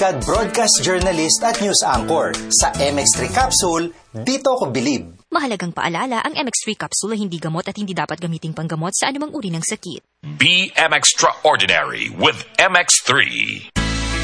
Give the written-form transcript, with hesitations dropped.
broadcast journalist at news anchor. Sa MX3 Capsule, dito ko bilib. Mahalagang paalala, ang MX3 Capsule ay hindi gamot at hindi dapat gamiting panggamot sa anumang uri ng sakit. Be MX Extraordinary with MX3.